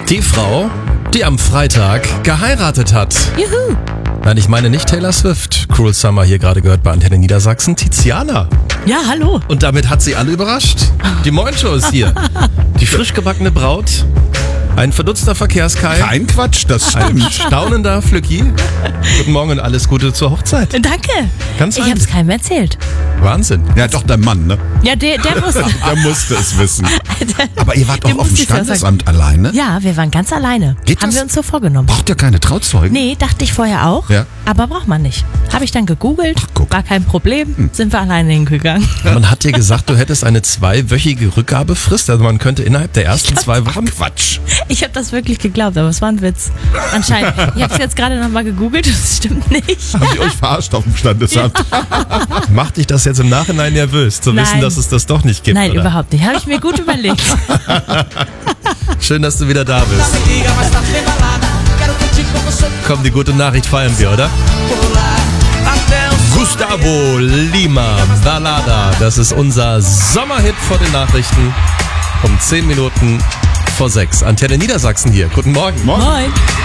Die Frau, die am Freitag geheiratet hat. Juhu. Nein, ich meine nicht Taylor Swift. Cruel Summer hier gerade gehört bei Antenne Niedersachsen. Tiziana. Ja, hallo. Und damit hat sie alle überrascht. Die Morgenshow ist hier. Die frisch gebackene Braut. Ein verdutzter Verkehrskai. Kein Quatsch, das Ein stimmt. staunender Flücki. Guten Morgen und alles Gute zur Hochzeit. Danke. Ganz Ich fein. habe es keinem erzählt. Wahnsinn. Ja, doch, der Mann, ne? Ja, der wusste. Der musste es wissen. Aber ihr wart Der doch auf dem musste es ja sagen. Standesamt alleine? Ja, wir waren ganz alleine. Geht Haben das? wir uns so vorgenommen. Braucht ihr keine Trauzeugen? Nee, dachte ich vorher auch. Ja. Aber braucht man nicht. Habe ich dann gegoogelt. Ach, guck. War kein Problem. Sind wir alleine hingegangen. Man hat dir gesagt, du hättest eine 2-wöchige Rückgabefrist. Also man könnte innerhalb der ersten 2 Wochen... Quatsch. Ich habe das wirklich geglaubt, aber es war ein Witz. Anscheinend. Ich habe es jetzt gerade nochmal gegoogelt. Das stimmt nicht. Haben die euch verarscht auf dem Standesamt? Macht dich das jetzt im Nachhinein nervös, zu wissen, Nein. dass es das doch nicht gibt? Nein, oder? überhaupt nicht. Habe ich mir gut überlegt. Schön, dass du wieder da bist. Komm, die gute Nachricht feiern wir, oder? Gustavo Lima, Balada. Das ist unser Sommerhit vor den Nachrichten. Um 10 Minuten vor 6. Antenne Niedersachsen hier. Guten Morgen. Moin.